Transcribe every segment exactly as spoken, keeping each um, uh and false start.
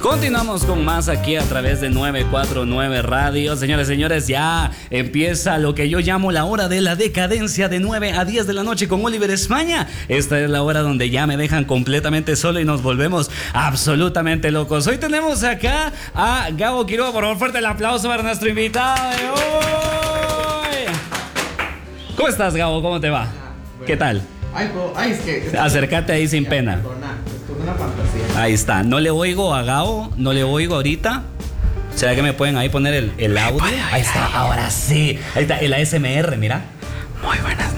Continuamos con más aquí a través de nueve cuatro nueve Radio. Señores, señores, ya empieza lo que yo llamo la hora de la decadencia, de nueve a diez de la noche con Oliver España. Esta es la hora donde ya me dejan completamente solo y nos volvemos absolutamente locos. Hoy tenemos acá a Gabo Quiroga. Por favor, fuerte el aplauso para nuestro invitado de hoy. ¿Cómo estás, Gabo? ¿Cómo te va? Ah, bueno. ¿Qué tal? Ay, po, ay, es que... Es Acércate ahí sin pena. Perdona, es como una fantasía. Ahí está. No le oigo a Gabo, no le oigo ahorita. ¿Será que me pueden ahí poner el, el audio? Ahí está, ahora sí. Ahí está, el A S M R, mira. Muy buenas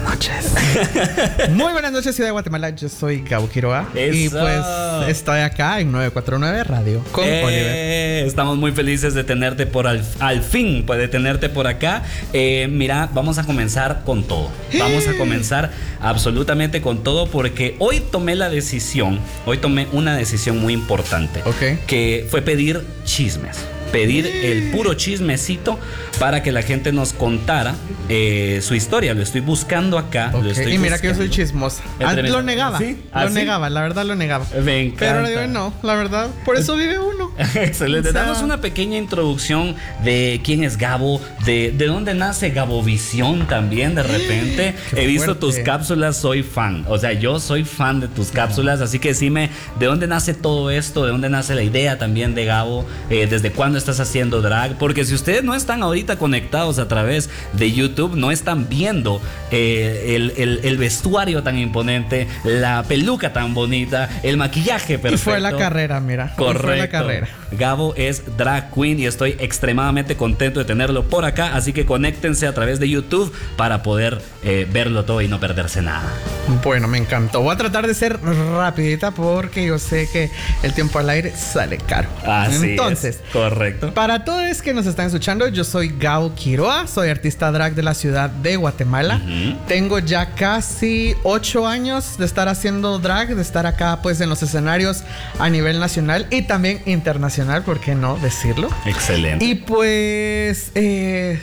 noches. Muy buenas noches, Ciudad de Guatemala. Yo soy Gabo Quiroga. Eso. Y pues estoy acá en nueve cuatro nueve Radio con eh, Oliver. Estamos muy felices de tenerte por al, al fin, pues de tenerte por acá. Eh, mira, vamos a comenzar con todo. Vamos a comenzar absolutamente con todo porque hoy tomé la decisión, hoy tomé una decisión muy importante. Ok. Que fue pedir chismes. Pedir el puro chismecito para que la gente nos contara eh, su historia. Lo estoy buscando acá. Okay. Lo estoy y mira buscando. que yo soy chismosa. Ah, lo negaba. ¿Sí? Lo ¿Ah, sí? negaba, la verdad lo negaba. Me encanta. Pero ahora digo, no, la verdad, por eso vive uno. Excelente. O sea, Danos una pequeña introducción de quién es Gabo, de, de dónde nace Gabovisión también de repente. Qué He visto fuerte. tus cápsulas, soy fan. O sea, yo soy fan de tus cápsulas, así que decime de dónde nace todo esto, de dónde nace la idea también de Gabo, eh, desde cuándo estás haciendo drag. Porque si ustedes no están ahorita conectados a través de YouTube, no están viendo eh, el, el, el vestuario tan imponente, la peluca tan bonita, el maquillaje perfecto. Y fue la carrera, mira. Correcto. Fue la carrera. Gabo es drag queen y estoy extremadamente contento de tenerlo por acá, así que conéctense a través de YouTube para poder eh, verlo todo y no perderse nada. Bueno, me encantó. Voy a tratar de ser rapidita porque yo sé que el tiempo al aire sale caro. Así Entonces, es. Correcto. para todos que nos están escuchando, yo soy Gabo Quiroga, soy artista drag de la ciudad de Guatemala. Uh-huh. Tengo ya casi ocho años de estar haciendo drag, de estar acá pues en los escenarios a nivel nacional y también internacional, ¿por qué no decirlo? Excelente. Y pues eh,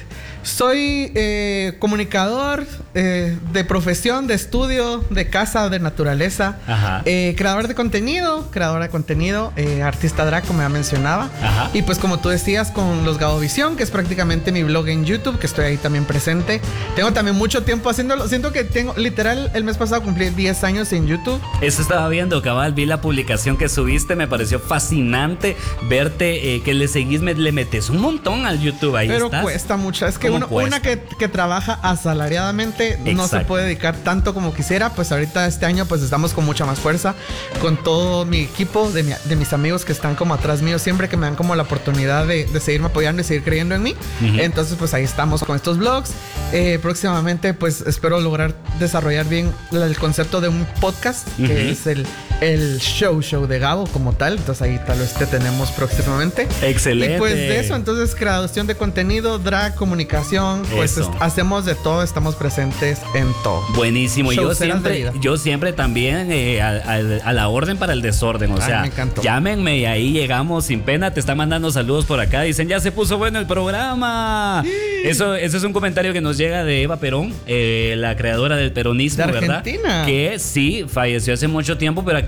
soy eh, comunicador eh, de profesión, de estudio, de casa, de naturaleza. Ajá. Eh, creador de contenido, creadora de contenido, eh, artista drag, como ya mencionaba. Ajá. Y pues como tú decías, con los Gabovisión, que es prácticamente mi blog en YouTube, que estoy ahí también presente. Tengo también mucho tiempo haciéndolo. Siento que tengo, literal, el mes pasado cumplí diez años en YouTube. Eso estaba viendo, cabal, vi la publicación que subiste, me pareció fascinante verte eh, que le seguís, me, le metes un montón al YouTube, ahí Pero estás. cuesta mucho. Es que ¿Cómo uno, cuesta? una que, que trabaja asalariadamente no se Exacto. puede dedicar tanto como quisiera. Pues ahorita este año pues estamos con mucha más fuerza, con todo mi equipo, de, mi, de mis amigos que están como atrás mío, siempre que me dan como la oportunidad de, de seguirme apoyando y seguir creyendo en mí. Uh-huh. Entonces pues ahí estamos con estos vlogs. Eh, próximamente pues espero lograr desarrollar bien el concepto de un podcast, Uh-huh. que es el, el show show de Gabo como tal. Entonces ahí tal vez te tenemos próximamente. Excelente. Y pues de eso, entonces creación de contenido, drag, comunicación, pues Eso. est- hacemos de todo, estamos presentes en todo. Buenísimo. Yo Showceras de siempre, vida. yo siempre también eh, a, a- a la orden para el desorden. O Ay, sea, me encantó. llámenme y ahí llegamos sin pena. Te están mandando saludos por acá. Dicen, ya se puso bueno el programa. Eso, eso es un comentario que nos llega de Eva Perón, eh, la creadora del peronismo, De ¿verdad? Argentina. Que sí, falleció hace mucho tiempo, pero aquí